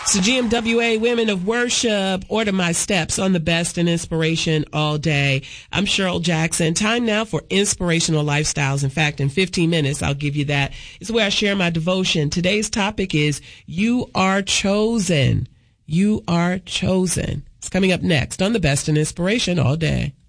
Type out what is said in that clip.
So GMWA Women of Worship, Order My Steps on the Best in Inspiration all day. I'm Cheryl Jackson. Time now for Inspirational Lifestyles. In fact, in 15 minutes, I'll give you that. It's where I share my devotion. Today's topic is You Are Chosen. You Are Chosen. It's coming up next on the Best in Inspiration all day.